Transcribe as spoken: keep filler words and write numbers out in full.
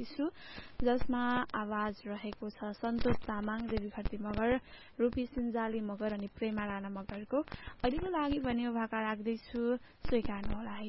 राख्दैछु जसमा आवाज रहेको छ सन्तोष तामाङ, देवी खर्ती मगर, रूपी सिन्जाली मगर अनि प्रेमा राणा मगरको। अहिलेको लागि भने उहाँका राख्दैछु, स्वीकार्नु होला है।